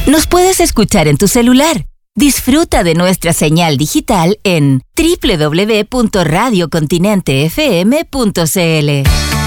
Nos puedes escuchar en tu celular. Disfruta de nuestra señal digital en www.radiocontinentefm.cl.